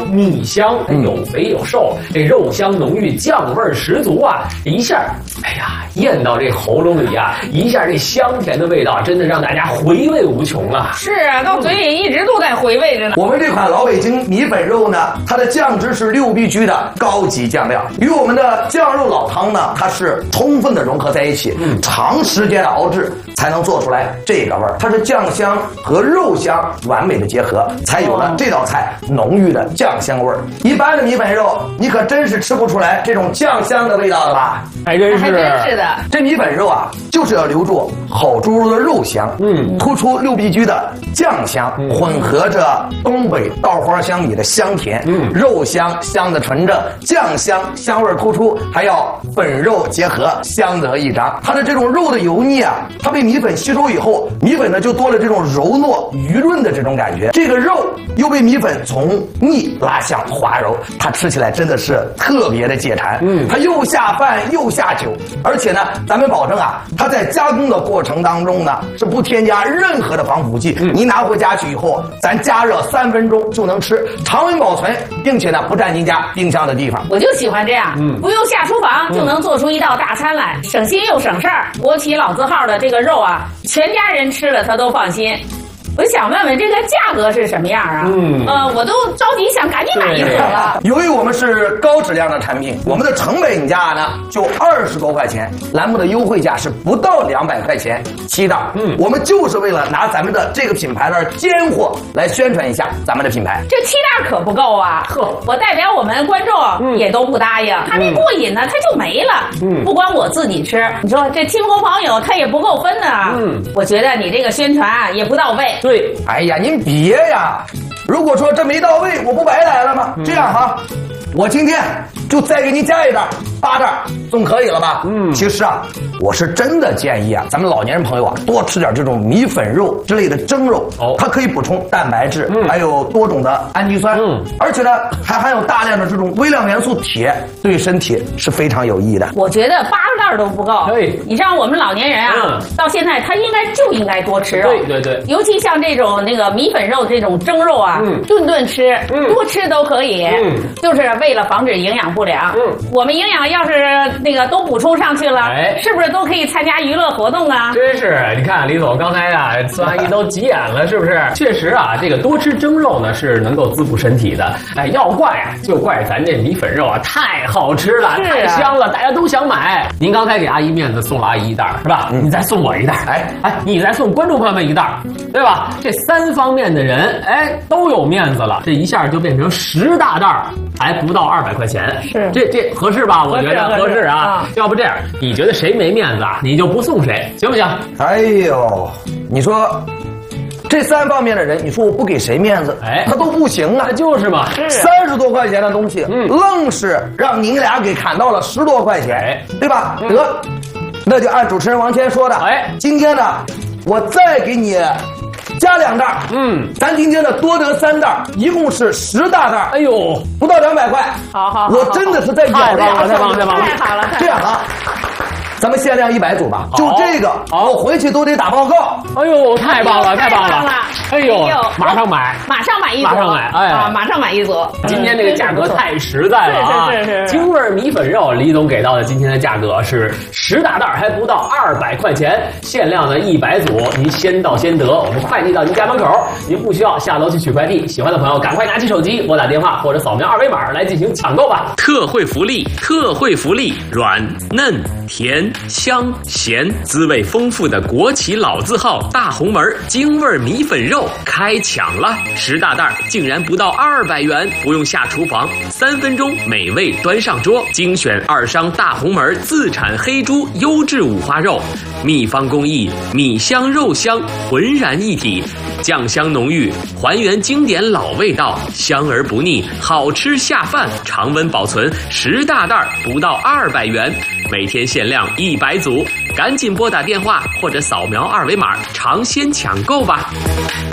米香，有肥有瘦，这肉香浓郁，酱味十足啊！一下，哎呀，咽到这喉咙里啊，一下这香甜的味道，真的让大家回味无穷啊！ 是啊，到嘴里一直都在回味着呢。 我们这款老北京米粉肉呢，它的酱汁是6必居的高级酱料，与我们的酱肉老汤呢，它是充分的融合在一起，长时间的熬制才能做出来这个味儿。它是酱香和肉香完美的结合，才有了这道菜浓郁的酱香味儿。一般的米粉肉，你可真是吃不出来这种酱香的味道的吧？ 还真是的。 这米粉肉啊，就是要留住好猪肉的肉香，突出6必居的酱香，混合着东北稻花香米的香甜，肉香香的纯正，酱香香味突出，还要粉肉结合，相得益彰。它的这种肉的油腻啊，它被米粉吸收以后，米粉呢就多了这种柔糯余润的这种感觉，这个肉又被米粉从腻拉向滑柔，它吃起来真的是特别的解馋，它又下饭又下酒，而且呢，咱们保证啊，它在加工的过程当中呢是不添加任何的防腐剂，你拿回家去以后，咱加热3分钟就能吃，常温保存，并且呢不占您家冰箱的地方。 我就喜欢这样，不用下厨房就能做出一道大餐来，省心又省事儿。国企老字号的这个肉啊，全家人吃了他都放心。我想问问这个价格是什么样啊？我都着急想赶紧买一盒了。 由于我们是高质量的产品，我们的成本价呢就20多块钱，栏目的优惠价是不到200块钱7袋。我们就是为了拿咱们的这个品牌的尖货来宣传一下咱们的品牌。 这7袋可不够啊！我代表我们观众也都不答应，还没过瘾呢，它就没了。不光我自己吃，你说这亲朋好友他也不够分呢。我觉得你这个宣传啊也不到位。 对， 哎呀，您别呀！如果说这没到位，我不白来了吗？这样哈，我今天就再给您加一袋，8袋，总可以了吧？其实啊，我是真的建议啊，咱们老年人朋友啊，多吃点这种米粉肉之类的蒸肉，它可以补充蛋白质，还有多种的氨基酸，而且呢，还含有大量的这种微量元素铁，对身体是非常有益的。 我觉得8袋都不够。对，你像我们老年人啊，到现在他应该多吃肉。 对， 尤其像这种那个米粉肉这种蒸肉啊，顿顿吃，多吃都可以。就是为了防止营养不良。我们营养要是那个都补充上去了，是不是都可以参加娱乐活动啊？ 真是，你看李总刚才啊，孙阿姨都急眼了，是不是？确实啊，这个多吃蒸肉呢是能够滋补身体的。哎，要怪啊，就怪咱这米粉肉啊太好吃了，太香了，大家都想买。您刚才给阿姨面子送了阿姨1袋，是吧？你再送我1袋，你再送观众朋友们1袋，对吧？这3方面的人，都有面子了，这一下就变成10大袋，还不到200块钱。是，这合适吧？我觉得合适啊。要不这样，你觉得谁没面子啊，你就不送谁，行不行？ 哎呦，你说这3方面的人，你说我不给谁面子，他都不行啊。 就是嘛 ，30多块钱的东西，愣是让您俩给砍到了10多块钱，对吧？得，那就按主持人王谦说的，今天呢，我再给你加2袋，咱今天呢多得3袋，一共是10大袋。哎呦，不到200块。 好， 我真的是在咬着牙。 太好了。 这样啊，咱们限量100组吧，就这个，我回去都得打报告。 哎呦，太棒了！哎呦，马上买一组，马上买一组。 今天这个价格太实在了啊！ 是。 京味米粉肉，李总给到的今天的价格是10大袋，还不到200块钱，限量的100组，您先到先得，我们快递到您家门口，您不需要下楼去取快递。喜欢的朋友赶快拿起手机拨打电话或者扫描2维码来进行抢购吧。 特惠福利，软嫩甜香咸，滋味丰富的国企老字号大红门京味米粉肉开抢了，10大袋竟然不到200元，不用下厨房，3分钟美味端上桌。精选2商大红门自产黑猪优质五花肉，秘方工艺，米香肉香浑然一体，酱香浓郁，还原经典老味道，香而不腻，好吃下饭，常温保存，10大袋不到200元，每天限量100组，赶紧拨打电话或者扫描2维码尝鲜抢购吧。